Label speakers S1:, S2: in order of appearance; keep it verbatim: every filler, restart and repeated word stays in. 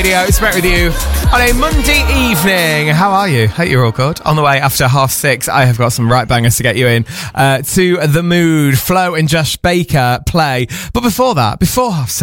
S1: Radio, it's met with you on a Monday evening. How are you? Hope you're all good. On the way after half six, I have got some right bangers to get you in uh, to The Mood. Flo and Josh Baker play. But before that, before half six,